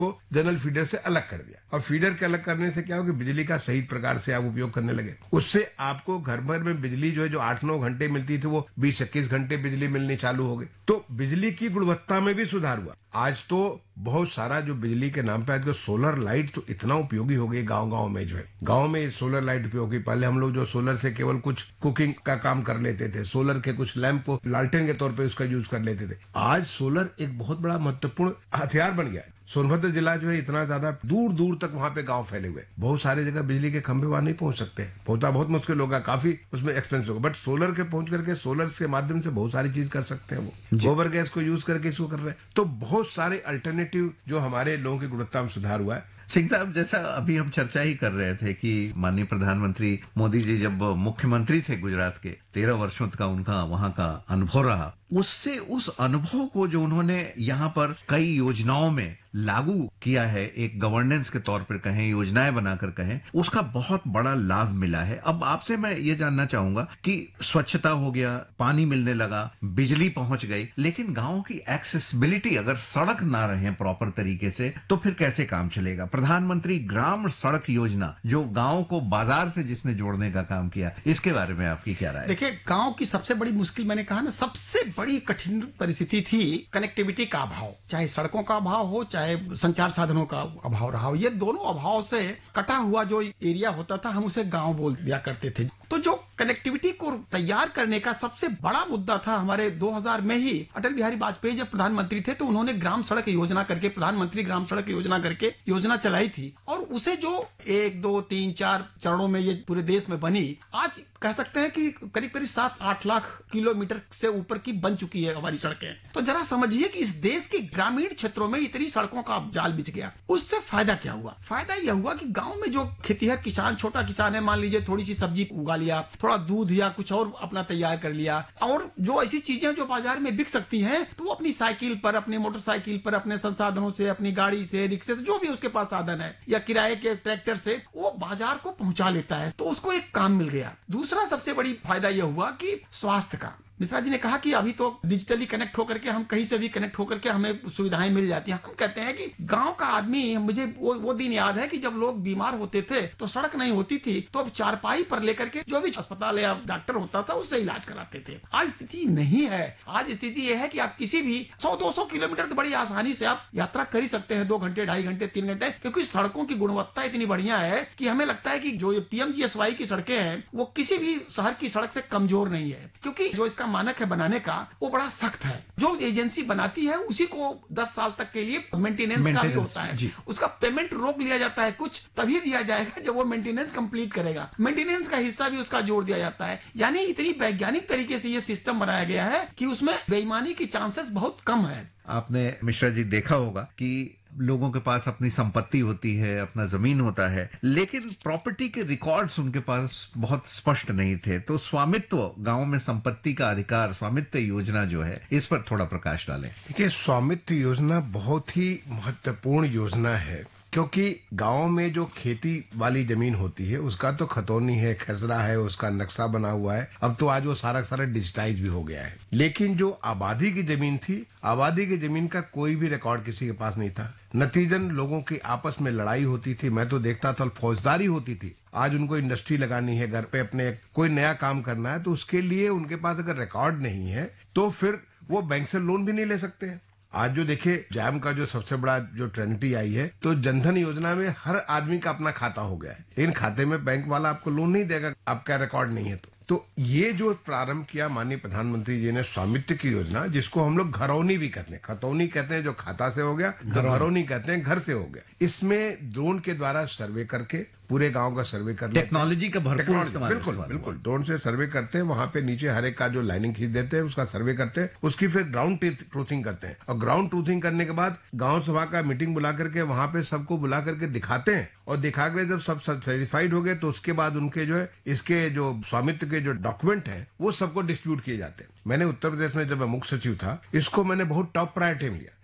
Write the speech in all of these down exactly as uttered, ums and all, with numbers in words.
को general feeder से अलग कर दिया। और फीडर के अलग करने से क्या हो कि बिजली का सही प्रकार से आप उपयोग करने लगे। उससे आपको घर भर में बिजली जो है जो आठ नौ घंटे मिलती थी वो बीस इक्कीस घंटे बिजली मिलनी चालू हो गई। तो बिजली की गुणवत्ता में भी सुधार हुआ। आज तो बहुत सारा जो बिजली के नाम पे आज तो सोलर लाइट तो इतना उपयोगी हो गई गांव गांव में जो है गांव में सोलर लाइट उपयोगी। पहले हम लोग जो सोलर से केवल कुछ कुकिंग का काम कर लेते थे, सोलर के कुछ लैंप को लालटेन के तौर पे उसका यूज कर लेते थे। आज सोलर एक बहुत बड़ा महत्वपूर्ण हथियार बन गया है। सोनभद्र जिला जो है इतना ज्यादा दूर दूर तक वहां पे गांव फैले हुए, बहुत सारी जगह बिजली के खंभे वहां नहीं पहुंच सकते, पहुंचा बहुत मुश्किल होगा, काफी उसमें एक्सपेंस होगा। बट सोलर के पहुंच करके सोलर के माध्यम से बहुत सारी चीज कर सकते हैं। वो गोबर गैस को यूज करके इसको कर रहे हैं। तो बहुत सारे अल्टरनेटिव जो हमारे लोगों की गुणवत्ता में सुधार हुआ है। सिंह साहब, जैसा अभी हम चर्चा ही कर रहे थे कि माननीय प्रधानमंत्री मोदी जी जब मुख्यमंत्री थे गुजरात के, तेरह वर्षों का उनका वहां का अनुभव रहा, उससे उस अनुभव को जो उन्होंने यहाँ पर कई योजनाओं में लागू किया है, एक गवर्नेंस के तौर पर कहें, योजनाएं बनाकर कहें, उसका बहुत बड़ा लाभ मिला है। अब आपसे मैं ये जानना चाहूंगा कि स्वच्छता हो गया, पानी मिलने लगा, बिजली पहुंच गई, लेकिन गांव की एक्सेसिबिलिटी अगर सड़क ना रहे प्रॉपर तरीके से तो फिर कैसे काम चलेगा? प्रधानमंत्री ग्राम सड़क योजना जो गांव को बाजार से जिसने जोड़ने का काम किया, इसके बारे में आपकी क्या राय है? देखिए, गांव की सबसे बड़ी मुश्किल, मैंने कहा ना, सबसे बड़ी कठिन परिस्थिति थी कनेक्टिविटी का अभाव। चाहे सड़कों का अभाव हो, चाहे संचार साधनों का अभाव रहा हो, ये दोनों अभाव से कटा हुआ जो एरिया होता था हम उसे गांव बोल दिया करते थे। तो जो कनेक्टिविटी को तैयार करने का सबसे बड़ा मुद्दा था, हमारे दो हज़ार में ही अटल बिहारी वाजपेयी जब प्रधानमंत्री थे तो उन्होंने ग्राम सड़क योजना करके, प्रधानमंत्री ग्राम सड़क योजना करके योजना चलाई थी। और उसे जो एक दो तीन चार चरणों में ये पूरे देश में बनी, आज कह सकते हैं कि करीब करीब सात आठ लाख किलोमीटर से ऊपर की बन चुकी है हमारी सड़कें। तो जरा समझिए कि इस देश के ग्रामीण क्षेत्रों में इतनी सड़कों का जाल बिछ गया। उससे फायदा क्या हुआ? फायदा यह हुआ कि गांव में जो खेतीहर किसान, छोटा किसान है, मान लीजिए थोड़ी सी सब्जी उगा लिया, थोड़ा दूध या कुछ और अपना तैयार कर लिया, और जो ऐसी चीजें जो बाजार में बिक सकती हैं तो वो अपनी साइकिल पर, अपनी मोटरसाइकिल पर, अपने संसाधनों से, अपनी गाड़ी से, रिक्शे से, जो भी उसके पास साधन है, या किराए के ट्रैक्टर से वो बाजार को पहुंचा लेता है। तो उसको एक काम मिल गया। दूसरा सबसे बड़ी फायदा यह हुआ कि स्वास्थ्य का। मिश्रा जी ने कहा कि अभी तो डिजिटली कनेक्ट होकर के हम कहीं से भी कनेक्ट होकर के हमें सुविधाएं मिल जाती हैं। हम कहते हैं कि गांव का आदमी, मुझे वो वो दिन याद है कि जब लोग बीमार होते थे तो सड़क नहीं होती थी, तो अब चारपाई पर लेकर के जो भी अस्पताल या डॉक्टर होता था उससे इलाज कराते थे। आज स्थिति नहीं है। आज स्थिति यह है कि आप किसी भी सौ दो सौ किलोमीटर तो बड़ी आसानी से आप यात्रा कर ही सकते हैं, दो घंटे, ढाई घंटे, तीन घंटे, क्योंकि सड़कों की गुणवत्ता इतनी बढ़िया है कि हमें लगता है कि जो पीएमजीएसवाई की सड़कें हैं वो किसी भी शहर की सड़क से कमजोर नहीं है, क्योंकि जो इसका मानक है बनाने का वो बड़ा सख्त है। जो एजेंसी बनाती है उसी को दस साल तक के लिए मेंटेनेंस का भी होता है, उसका पेमेंट रोक लिया जाता है, कुछ तभी दिया जाएगा जब वो मेंटेनेंस कंप्लीट करेगा। मेंटेनेंस का हिस्सा भी उसका जोड़ दिया जाता है। यानी इतनी वैज्ञानिक तरीके से ये सिस्टम बनाया गया है कि उसमें बेईमानी की चांसेस बहुत कम है। आपने मिश्रा जी देखा होगा कि लोगों के पास अपनी संपत्ति होती है, अपना जमीन होता है, लेकिन प्रॉपर्टी के रिकॉर्ड्स उनके पास बहुत स्पष्ट नहीं थे। तो स्वामित्व, गांव में संपत्ति का अधिकार, स्वामित्व योजना जो है, इस पर थोड़ा प्रकाश डालें। देखिए, स्वामित्व योजना बहुत ही महत्वपूर्ण योजना है, क्योंकि गांव में जो खेती वाली जमीन होती है उसका तो खतौनी है, खसरा है, उसका नक्शा बना हुआ है। अब तो आज वो सारा सारा डिजिटाइज भी हो गया है। लेकिन जो आबादी की जमीन थी, आबादी की जमीन का कोई भी रिकॉर्ड किसी के पास नहीं था। नतीजन लोगों की आपस में लड़ाई होती थी। मैं तो देखता था फौजदारी होती थी। आज उनको इंडस्ट्री लगानी है, घर पे अपने कोई नया काम करना है, तो उसके लिए उनके पास अगर रिकॉर्ड नहीं है तो फिर वो बैंक से लोन भी नहीं ले सकते हैं। आज जो देखिए जैम का जो सबसे बड़ा जो ट्रेनिटी आई है, तो जनधन योजना में हर आदमी का अपना खाता हो गया है, लेकिन खाते में बैंक वाला आपको लोन नहीं देगा, आपका रिकॉर्ड नहीं है। तो तो ये जो प्रारंभ किया माननीय प्रधानमंत्री जी ने स्वामित्व की योजना, जिसको हम लोग घरौनी भी कहते हैं, खतौनी कहते हैं जो खाता से हो गया, घरौनी कहते हैं घर से हो गया। इसमें ड्रोन के द्वारा सर्वे करके पूरे गांव का सर्वे कर लेते हैं। टेक्नोलॉजी का भरपूर इस्तेमाल। बिल्कुल बिल्कुल ड्रोन से सर्वे करते हैं, वहां पे नीचे हर एक का जो लाइनिंग खींच देते हैं, उसका सर्वे करते हैं, उसकी फिर ग्राउंड ट्रूथिंग करते हैं, और ग्राउंड ट्रूथिंग करने के बाद गांव सभा का मीटिंग बुला करके वहां पे सबको बुला करके दिखाते हैं, और दिखा कर जब सब सर्टिफाइड हो गए तो उसके बाद उनके जो है इसके जो स्वामित्व के जो डॉक्यूमेंट है वो सबको डिस्ट्रीब्यूट किए जाते हैं। मैंने उत्तर प्रदेश में जब मैं मुख्य सचिव था, इसको मैंने बहुत टॉप प्रायोरिटी में लिया।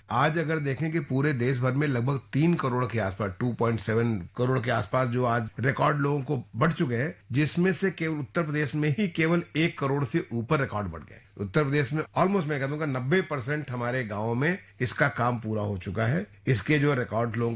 आज अगर देखें कि पूरे देश भर में लगभग तीन करोड़ के आसपास टू पॉइंट सेवन करोड़ के आसपास जो आज रिकॉर्ड लोगों को बढ़ चुके हैं, जिसमें से केवल उत्तर प्रदेश में ही केवल एक करोड़ से ऊपर रिकॉर्ड बढ़ गए। उत्तर प्रदेश में ऑलमोस्ट मैं कहता हूँ नब्बे परसेंट हमारे गाँव में इसका काम पूरा हो चुका है। इसके जो रिकॉर्ड लोगों